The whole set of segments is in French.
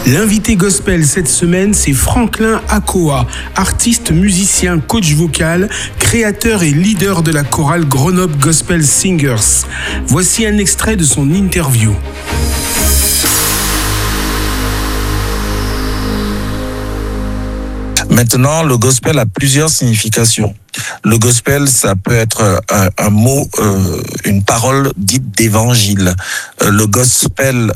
L'invité gospel cette semaine, c'est Franklin Akoa, artiste, musicien, coach vocal, créateur et leader de la chorale Grenoble Gospel Singers. Voici un extrait de son interview. Maintenant, le gospel a plusieurs significations. Le gospel, ça peut être un mot, une parole dite d'évangile. Le gospel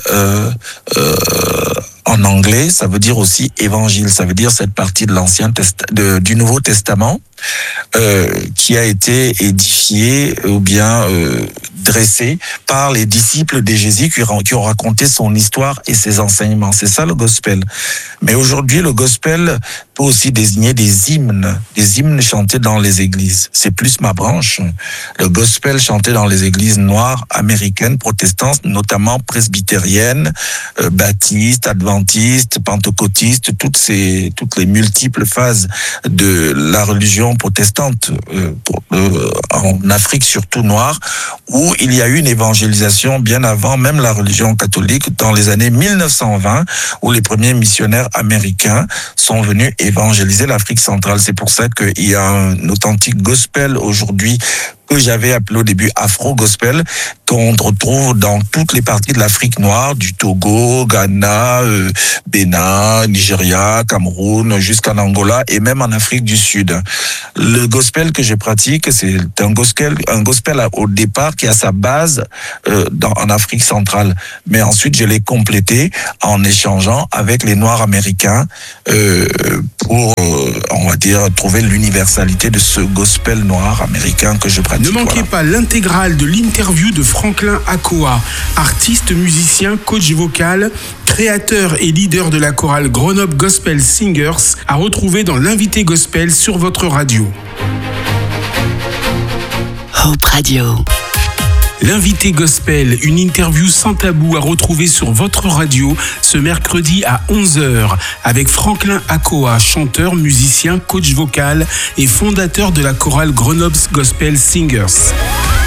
en anglais, ça veut dire aussi évangile. Ça veut dire cette partie de du Nouveau Testament qui a été édifiée ou bien dressée par les disciples de Jésus qui ont raconté son histoire et ses enseignements. C'est ça le gospel. Mais aujourd'hui, le gospel peut aussi désigner des hymnes chantés dans les églises. C'est plus ma branche. Le gospel chanté dans les églises noires américaines, protestantes, notamment presbytériennes, baptistes, adventistes, pentecôtistes, toutes les multiples phases de la religion protestante en Afrique, surtout noire, où il y a eu une évangélisation bien avant même la religion catholique, dans les années 1920, où les premiers missionnaires américains sont venus évangéliser l'Afrique centrale. C'est pour ça qu'il y a un authentique gospel aujourd'hui que j'avais appelé au début Afro-Gospel, qu'on retrouve dans toutes les parties de l'Afrique noire, du Togo, Ghana, Bénin, Nigeria, Cameroun, jusqu'en Angola et même en Afrique du Sud. Le gospel que je pratique, c'est un gospel au départ qui a sa base en Afrique centrale. Mais ensuite, je l'ai complété en échangeant avec les Noirs américains pour, on va dire, trouver l'universalité de ce gospel noir américain que je pratique. Ne manquez pas l'intégrale de l'interview de Franklin Akoa, artiste, musicien, coach vocal, créateur et leader de la chorale Grenoble Gospel Singers, à retrouver dans l'invité gospel sur votre radio. Hope Radio. L'invité gospel, une interview sans tabou à retrouver sur votre radio ce mercredi à 11h avec Franklin Akoa, chanteur, musicien, coach vocal et fondateur de la chorale Grenoble Gospel Singers.